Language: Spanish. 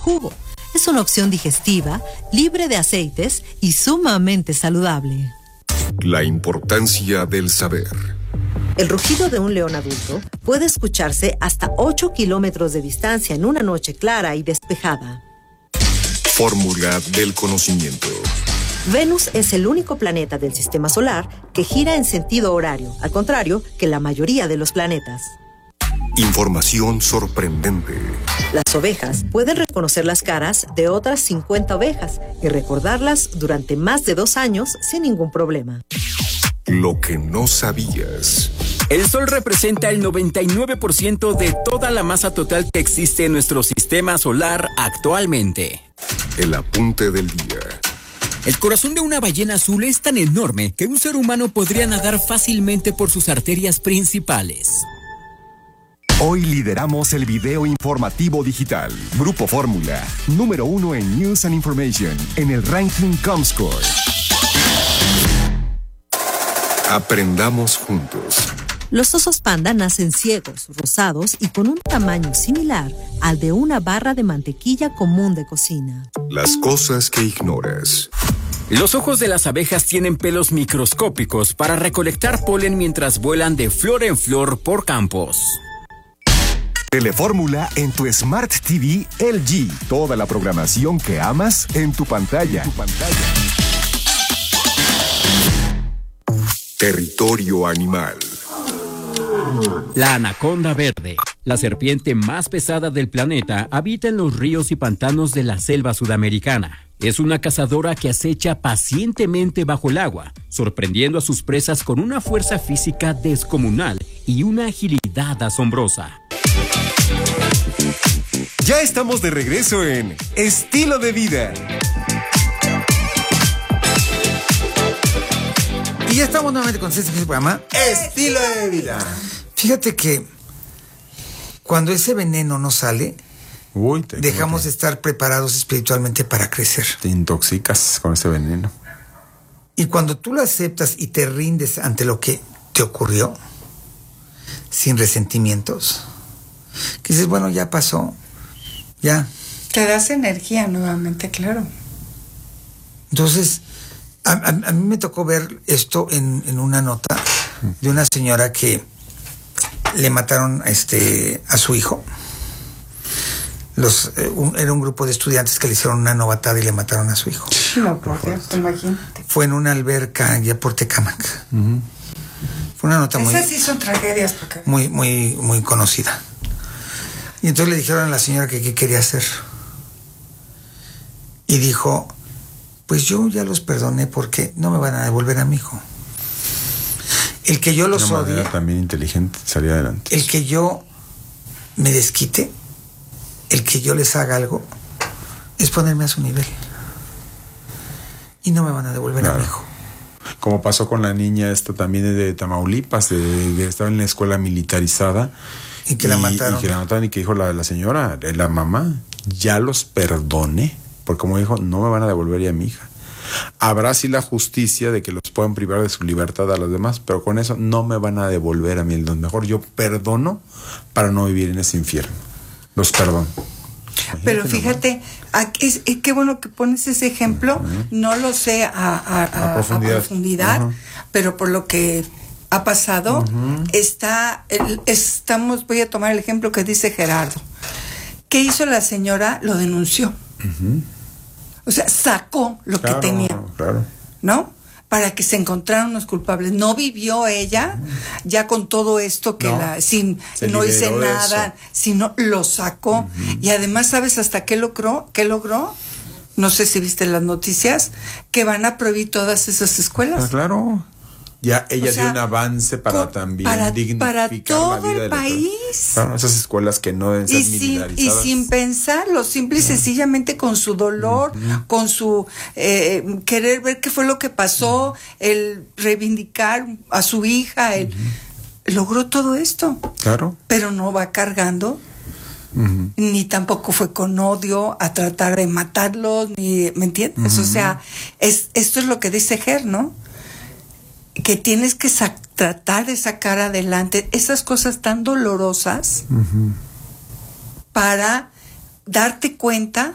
jugo. Es una opción digestiva, libre de aceites y sumamente saludable. La importancia del saber. El rugido de un león adulto puede escucharse hasta 8 kilómetros de distancia en una noche clara y despejada. Fórmula del conocimiento. Venus es el único planeta del sistema solar que gira en sentido horario, al contrario que la mayoría de los planetas. Información sorprendente. Las ovejas pueden reconocer las caras de otras 50 ovejas y recordarlas durante más de 2 años sin ningún problema. Lo que no sabías. El Sol representa el 99% de toda la masa total que existe en nuestro sistema solar actualmente. El apunte del día. El corazón de una ballena azul es tan enorme que un ser humano podría nadar fácilmente por sus arterias principales. Hoy lideramos el video informativo digital. Grupo Fórmula, número 1 en News and Information, en el ranking Comscore. Aprendamos juntos. Los osos panda nacen ciegos, rosados y con un tamaño similar al de una barra de mantequilla común de cocina. Las cosas que ignoras. Los ojos de las abejas tienen pelos microscópicos para recolectar polen mientras vuelan de flor en flor por campos. Telefórmula en tu Smart TV LG. Toda la programación que amas en tu pantalla. Territorio animal. La anaconda verde, la serpiente más pesada del planeta, habita en los ríos y pantanos de la selva sudamericana. Es una cazadora que acecha pacientemente bajo el agua, sorprendiendo a sus presas con una fuerza física descomunal y una agilidad asombrosa. Ya estamos de regreso en Estilo de Vida. Y ya estamos nuevamente con este programa, Estilo de Vida. Fíjate que cuando ese veneno no sale, dejamos de estar preparados espiritualmente para crecer. Te intoxicas con ese veneno. Y cuando tú lo aceptas y te rindes ante lo que te ocurrió, sin resentimientos, que dices, bueno, ya pasó, ya. Te das energía nuevamente, claro. Entonces, a mí me tocó ver esto en una nota de una señora que le mataron a su hijo. Era un grupo de estudiantes que le hicieron una novatada y le mataron a su hijo. No, por cierto, imagínate. Fue en una alberca ya por Tecámac. Uh-huh. Fue una nota esas sí son tragedias porque... muy, muy, muy conocida. Y entonces le dijeron a la señora que qué quería hacer. Y dijo, pues yo ya los perdoné porque no me van a devolver a mi hijo. El que yo los odie... también inteligente, salir adelante. El que yo me desquite, el que yo les haga algo, es ponerme a su nivel. Y no me van a devolver a mi hijo. Como pasó con la niña esta también de Tamaulipas, de estaba en la escuela militarizada. Y que la mataron. Y que la mataron y que dijo la señora, la mamá, ya los perdoné. Porque como dijo, no me van a devolver ya a mi hija. Habrá sí la justicia de que los puedan privar de su libertad a los demás, pero con eso no me van a devolver a mí. Lo mejor yo perdono para no vivir en ese infierno. Los perdono. Pero fíjate, qué bueno que pones ese ejemplo. Uh-huh. No lo sé a profundidad, uh-huh. Pero por lo que ha pasado, uh-huh. Voy a tomar el ejemplo que dice Gerardo. ¿Qué hizo la señora? Lo denunció. Uh-huh. O sea, sacó lo que tenía. Claro. ¿No? Para que se encontraran los culpables. No vivió ella ya con todo esto que no hice nada, sino lo sacó. Uh-huh. Y además, ¿sabes hasta qué logró? No sé si viste las noticias, que van a prohibir todas esas escuelas. Claro. Ya ella dio un avance para también dignificar para todo la vida el país. Claro, esas escuelas que no deben ser militarizadas. Y sin pensarlo, simple y sencillamente con su dolor, uh-huh. con su querer ver qué fue lo que pasó, uh-huh. el reivindicar a su hija, logró todo esto. Claro. Pero no va cargando, uh-huh. ni tampoco fue con odio a tratar de matarlos, ni, ¿me entiendes? Uh-huh. O sea, esto es lo que dice Ger, ¿no? Que tienes que tratar de sacar adelante esas cosas tan dolorosas, uh-huh. para darte cuenta